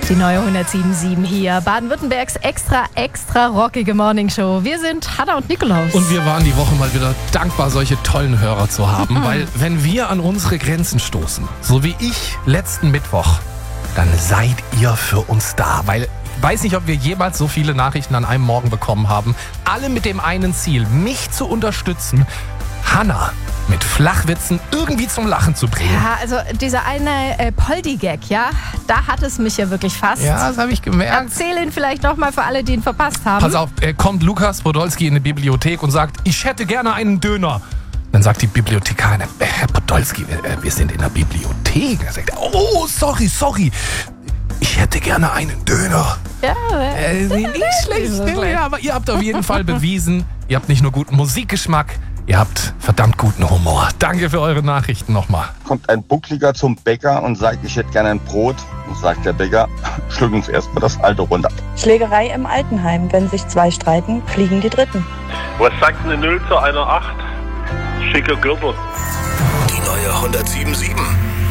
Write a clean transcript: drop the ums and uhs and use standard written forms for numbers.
Die neue 107.7 hier. Baden-Württembergs extra rockige Morningshow. Wir sind Hanna und Nikolaus. Und wir waren die Woche mal wieder dankbar, solche tollen Hörer zu haben. Weil wenn wir an unsere Grenzen stoßen, so wie ich letzten Mittwoch, dann seid ihr für uns da. Weil ich weiß nicht, ob wir jemals so viele Nachrichten an einem Morgen bekommen haben. Alle mit dem einen Ziel, mich zu unterstützen, Hanna mit Flachwitzen irgendwie zum Lachen zu bringen. Ja, also dieser eine Poldi-Gag, ja, da hat es mich ja wirklich fast. Ja, das habe ich gemerkt. Erzähl ihn vielleicht nochmal für alle, die ihn verpasst haben. Pass auf, kommt Lukas Podolski in die Bibliothek und sagt, ich hätte gerne einen Döner. Dann sagt die Bibliothekarin, Herr Podolski, wir sind in der Bibliothek. Er sagt, oh, sorry. Ich hätte gerne einen Döner. Ja, nicht schlecht. Ja, aber ihr habt auf jeden Fall bewiesen, ihr habt nicht nur guten Musikgeschmack, ihr habt verdammt guten Humor. Danke für eure Nachrichten nochmal. Kommt ein Buckliger zum Bäcker und sagt, ich hätte gerne ein Brot. Und sagt der Bäcker, schluck uns erstmal das alte runter. Schlägerei im Altenheim. Wenn sich zwei streiten, fliegen die Dritten. Was sagt eine 0 zu einer 8? Schicke Gürtel. Die neue 107.7.